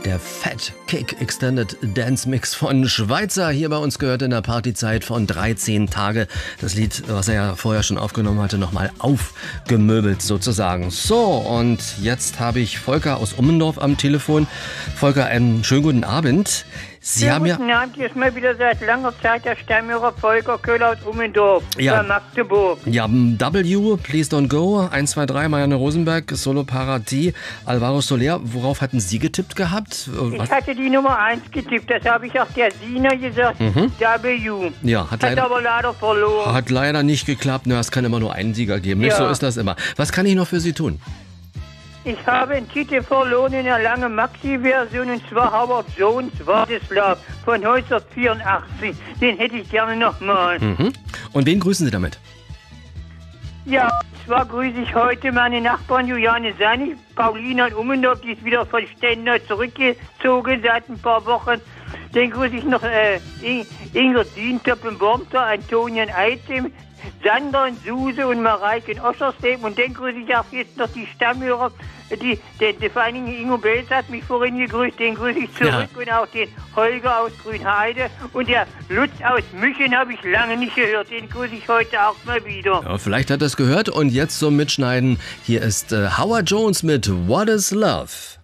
Der Fat Kick Extended Dance Mix von Schweizer, hier bei uns gehört in der Partyzeit von 13 Tage. Das Lied, was er ja vorher schon aufgenommen hatte, nochmal aufgemöbelt sozusagen. So, und jetzt habe ich Volker aus Ummendorf am Telefon. Volker, einen schönen guten Abend. Sie haben ja... Guten Abend, hier ist mal wieder seit langer Zeit der Stammhörer Volker Köhler aus Ummendorf, bei Magdeburg. Ja, W, Please Don't Go, 1, 2, 3, Marianne Rosenberg, Solo Parati, Alvaro Soler. Worauf hatten Sie getippt gehabt? Ich hatte die Nummer 1 getippt, das habe ich auch der Sina gesagt, W. Ja, hat aber leider verloren. Hat leider nicht geklappt, es kann immer nur einen Sieger geben, nicht? Ja. So ist das immer. Was kann ich noch für Sie tun? Ich habe einen Titel verloren in der langen Maxi-Version, und zwar Howard Jones, What is Love, von 1984. Den hätte ich gerne nochmal. Und wen grüßen Sie damit? Ja, und zwar grüße ich heute meine Nachbarn Juliane Sanni, Paulina und Ummendorf, die ist wieder von Stendal zurückgezogen seit ein paar Wochen. Den grüße ich noch Ingrid Dientöp in Wormter, Antonien Eitem, Sandra und Suse und Mareike in Oschersleben, und den grüße ich auch jetzt noch die Stammhörer, vor allen Dingen Ingo Belz hat mich vorhin gegrüßt, den grüße ich zurück, ja. Und auch den Holger aus Grünheide, und der Lutz aus Müchen habe ich lange nicht gehört, den grüße ich heute auch mal wieder. Ja, vielleicht hat er es gehört, und jetzt zum Mitschneiden, hier ist Howard Jones mit What is Love.